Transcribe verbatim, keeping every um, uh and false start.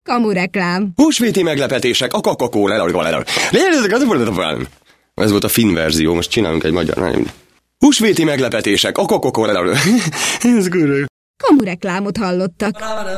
Kamureklám. Húsvéti meglepetések a Coca-Cola. Ez volt a finn verzió, most csinálunk egy magyar. Húsvéti meglepetések a Coca-Cola. Ez kurva. Kamureklámot hallottak.